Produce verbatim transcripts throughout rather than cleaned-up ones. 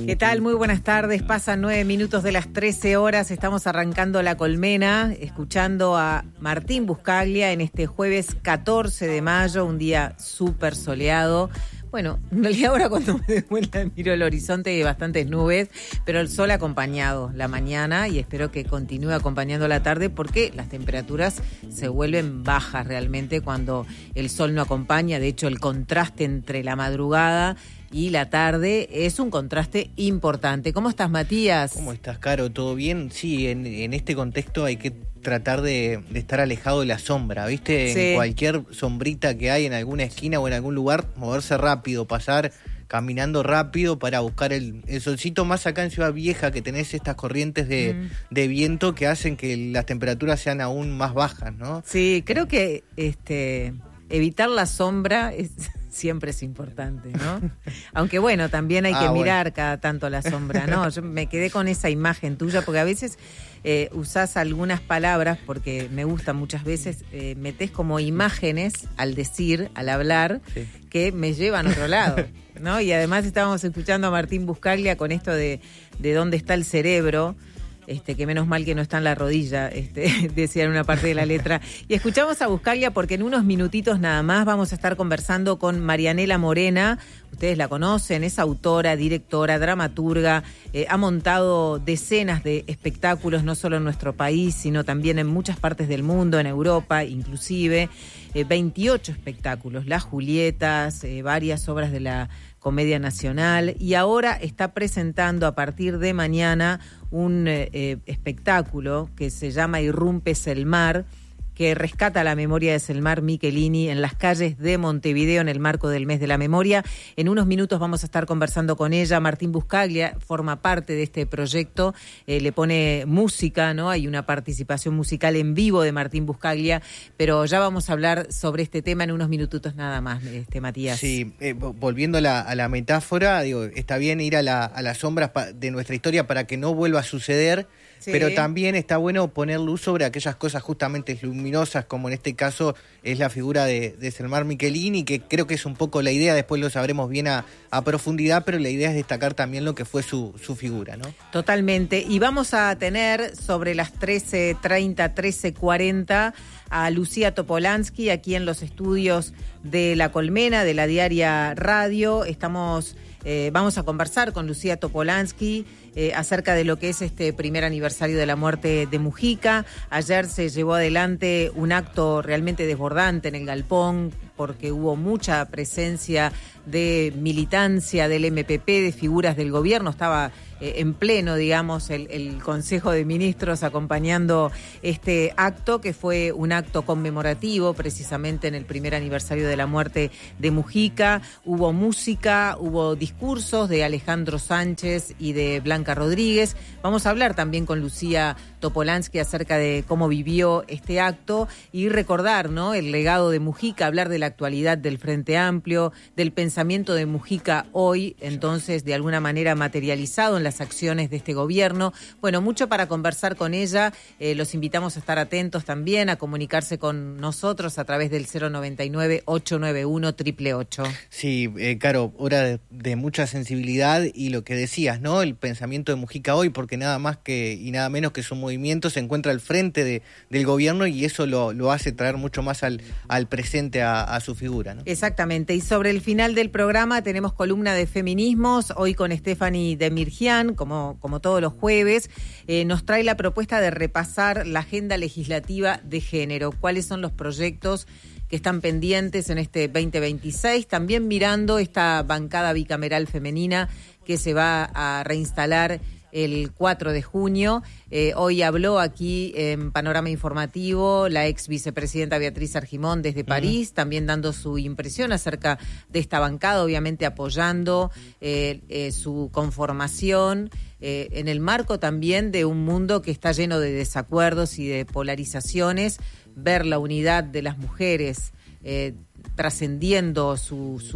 ¿Qué tal? Muy buenas tardes. Pasan nueve minutos de las trece horas. Estamos arrancando La Colmena, escuchando a Martín Buscaglia en este jueves catorce de mayo, un día súper soleado. Bueno, en realidad ahora cuando me doy vuelta miro el horizonte hay bastantes nubes, pero el sol ha acompañado la mañana y espero que continúe acompañando la tarde porque las temperaturas se vuelven bajas realmente cuando el sol no acompaña. De hecho, el contraste entre la madrugada y la tarde es un contraste importante. ¿Cómo estás, Matías? ¿Cómo estás, Caro? ¿Todo bien? Sí, en, en este contexto hay que tratar de, de estar alejado de la sombra, ¿viste? Sí. En cualquier sombrita que hay en alguna esquina o en algún lugar, moverse rápido, pasar caminando rápido para buscar el, el solcito, más acá en Ciudad Vieja, que tenés estas corrientes de, mm. de viento que hacen que las temperaturas sean aún más bajas, ¿no? Sí, creo que este evitar la sombra es... siempre es importante, ¿no? Aunque bueno, también hay que ah, mirar bueno. cada tanto la sombra, ¿no? Yo me quedé con esa imagen tuya, porque a veces eh, usás algunas palabras, porque me gusta muchas veces, eh, metés como imágenes al decir, al hablar, sí. que me llevan a otro lado, ¿no? Y además estábamos escuchando a Martín Buscaglia con esto de, de dónde está el cerebro. Este, que menos mal que no está en la rodilla, este, decía en una parte de la letra. Y escuchamos a Buscaglia porque en unos minutitos nada más vamos a estar conversando con Marianela Morena. Ustedes la conocen, es autora, directora, dramaturga, eh, ha montado decenas de espectáculos, no solo en nuestro país, sino también en muchas partes del mundo, en Europa inclusive. Eh, veintiocho espectáculos, Las Julietas, eh, varias obras de la Comedia Nacional, y ahora está presentando a partir de mañana un eh, espectáculo que se llama Irrumpe Selmar, que rescata la memoria de Selmar Michelini en las calles de Montevideo en el marco del Mes de la Memoria. En unos minutos vamos a estar conversando con ella. Martín Buscaglia forma parte de este proyecto, eh, le pone música, ¿no? Hay una participación musical en vivo de Martín Buscaglia, pero ya vamos a hablar sobre este tema en unos minutitos nada más, este Matías. Sí, eh, volviendo a la, a la metáfora, digo, está bien ir a, la, a las sombras pa, de nuestra historia para que no vuelva a suceder. Sí. Pero también está bueno poner luz sobre aquellas cosas justamente luminosas, como en este caso es la figura de, de Selmar Michelini, que creo que es un poco la idea, después lo sabremos bien a, a profundidad, pero la idea es destacar también lo que fue su, su figura, ¿no? Totalmente. Y vamos a tener sobre las trece treinta, trece cuarenta a Lucía Topolansky aquí en los estudios de La Colmena, de la Diaria Radio. Estamos... Eh, vamos a conversar con Lucía Topolansky eh, acerca de lo que es este primer aniversario de la muerte de Mujica. Ayer se llevó adelante un acto realmente desbordante en el Galpón, porque hubo mucha presencia de militancia del M P P, de figuras del gobierno. Estaba eh, en pleno, digamos, el, el Consejo de Ministros acompañando este acto, que fue un acto conmemorativo precisamente en el primer aniversario de la muerte de Mujica. Hubo música, hubo discursos de Alejandro Sánchez y de Blanca Rodríguez. Vamos a hablar también con Lucía Topolansky acerca de cómo vivió este acto y recordar, ¿no?, el legado de Mujica, hablar de la actualidad del Frente Amplio, del pensamiento de Mujica hoy, entonces de alguna manera materializado en las acciones de este gobierno. Bueno, mucho para conversar con ella. Eh, los invitamos a estar atentos también, a comunicarse con nosotros a través del cero noventa y nueve, ochocientos noventa y uno, ocho ocho ocho. Sí, eh, Caro, hora de, de mucha sensibilidad y lo que decías, ¿no? El pensamiento de Mujica hoy, porque nada más que y nada menos que su movimiento se encuentra al frente de, del gobierno y eso lo, lo hace traer mucho más al, al presente a, a su figura, ¿no? Exactamente. Y sobre el final del programa tenemos columna de feminismos, hoy con Stephanie Demirjian, como, como todos los jueves. Eh, nos trae la propuesta de repasar la agenda legislativa de género, cuáles son los proyectos que están pendientes en este veinte veintiséis, también mirando esta bancada bicameral femenina que se va a reinstalar el cuatro de junio. Eh, hoy habló aquí en Panorama Informativo la ex vicepresidenta Beatriz Argimón desde París, uh-huh. también dando su impresión acerca de esta bancada, obviamente apoyando eh, eh, su conformación eh, en el marco también de un mundo que está lleno de desacuerdos y de polarizaciones. Ver la unidad de las mujeres eh, trascendiendo su, sus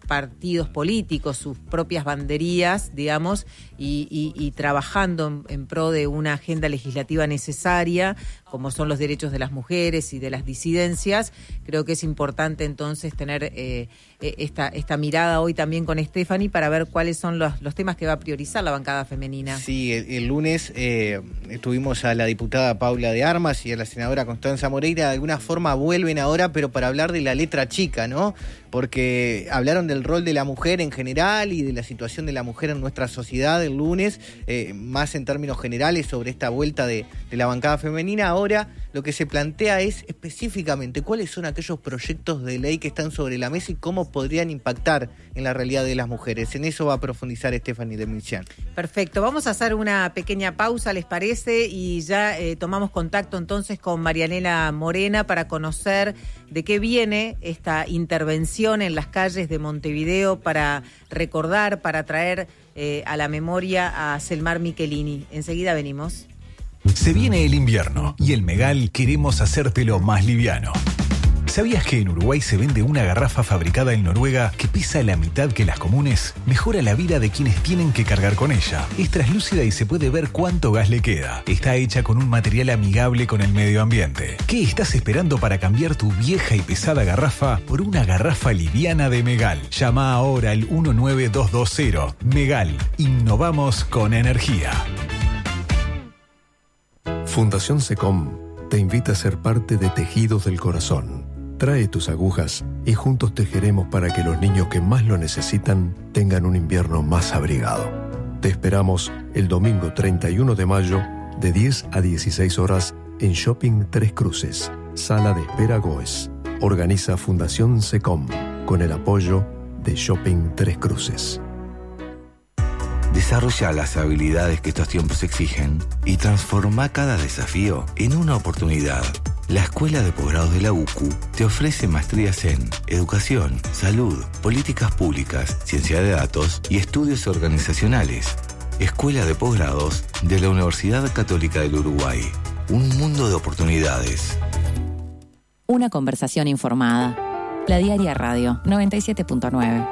partidos políticos, sus propias banderías, digamos, y, y, y trabajando en, en pro de una agenda legislativa necesaria, como son los derechos de las mujeres y de las disidencias. Creo que es importante entonces tener eh, esta, esta mirada hoy también con Stephanie para ver cuáles son los, los temas que va a priorizar la bancada femenina. Sí, el, el lunes eh, tuvimos a la diputada Paula de Armas y a la senadora Constanza Moreira. De alguna forma vuelven ahora, pero para hablar de la letra chica, ¿no? Porque hablaron del rol de la mujer en general y de la situación de la mujer en nuestra sociedad el lunes, eh, más en términos generales sobre esta vuelta de, de la bancada femenina. Ahora lo que se plantea es específicamente cuáles son aquellos proyectos de ley que están sobre la mesa y cómo podrían impactar en la realidad de las mujeres. En eso va a profundizar Stephanie Demician. Perfecto, vamos a hacer una pequeña pausa, ¿les parece? Y ya eh, tomamos contacto entonces con Marianela Morena para conocer de qué viene esta intervención en las calles de Montevideo para recordar, para traer eh, a la memoria a Selmar Michelini. Enseguida venimos. Se viene el invierno y en Megal queremos hacértelo más liviano. ¿Sabías que en Uruguay se vende una garrafa fabricada en Noruega que pesa la mitad que las comunes? Mejora la vida de quienes tienen que cargar con ella. Es translúcida y se puede ver cuánto gas le queda. Está hecha con un material amigable con el medio ambiente. ¿Qué estás esperando para cambiar tu vieja y pesada garrafa por una garrafa liviana de Megal? Llama ahora al uno nueve dos dos cero. Megal. Innovamos con energía. Fundación SECOM te invita a ser parte de Tejidos del Corazón. Trae tus agujas y juntos tejeremos para que los niños que más lo necesitan tengan un invierno más abrigado. Te esperamos el domingo treinta y uno de mayo de diez a dieciséis horas en Shopping Tres Cruces, Sala de Espera Goes. Organiza Fundación SECOM con el apoyo de Shopping Tres Cruces. Desarrolla las habilidades que estos tiempos exigen y transforma cada desafío en una oportunidad. La Escuela de Posgrados de la U C U te ofrece maestrías en Educación, Salud, Políticas Públicas, Ciencia de Datos y Estudios Organizacionales. Escuela de Posgrados de la Universidad Católica del Uruguay. Un mundo de oportunidades. Una conversación informada. La Diaria Radio noventa y siete punto nueve.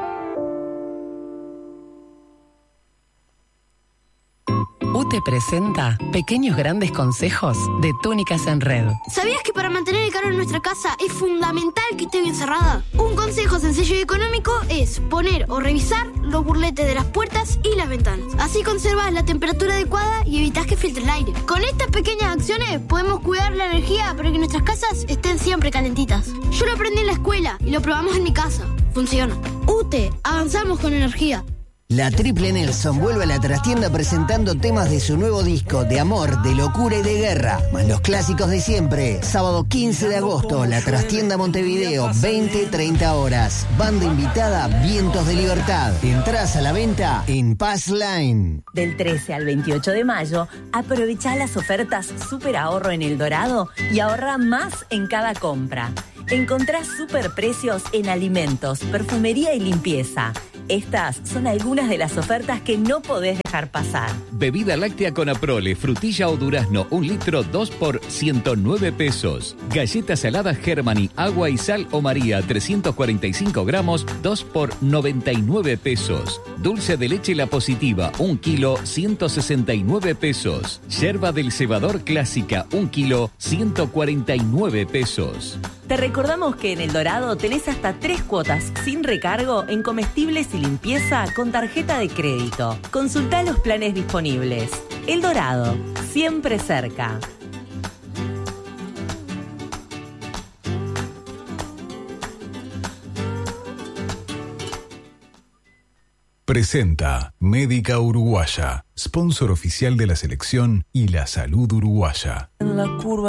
U T E presenta Pequeños Grandes Consejos de Túnicas en Red. ¿Sabías que para mantener el calor en nuestra casa es fundamental que esté bien cerrada? Un consejo sencillo y económico es poner o revisar los burletes de las puertas y las ventanas. Así conservas la temperatura adecuada y evitas que filtre el aire. Con estas pequeñas acciones podemos cuidar la energía para que nuestras casas estén siempre calentitas. Yo lo aprendí en la escuela y lo probamos en mi casa. Funciona. U T E, avanzamos con energía. La Triple Nelson vuelve a la trastienda presentando temas de su nuevo disco de amor, de locura y de guerra, más los clásicos de siempre. Sábado quince de agosto, la trastienda Montevideo, veinte treinta horas. Banda invitada, Vientos de Libertad. Entrás a la venta en Pass Line. Del trece al veintiocho de mayo, aprovecha las ofertas Super Ahorro en El Dorado y ahorra más en cada compra. Encontrás superprecios en alimentos, perfumería y limpieza. Estas son algunas de las ofertas que no podés dejar pasar. Bebida láctea con Aprole, frutilla o durazno, un litro, dos por ciento nueve pesos. Galletas saladas Germany, agua y sal o María, trescientos cuarenta y cinco gramos, dos por noventa y nueve pesos. Dulce de leche La Positiva, un kilo, ciento sesenta y nueve pesos. Yerba del cebador clásica, un kilo, ciento cuarenta y nueve pesos. Te recordamos que en El Dorado tenés hasta tres cuotas sin recargo en comestibles y limpieza con tarjeta de crédito. Consultá los planes disponibles. El Dorado, siempre cerca. Presenta Médica Uruguaya, sponsor oficial de la selección y la salud uruguaya. En la curva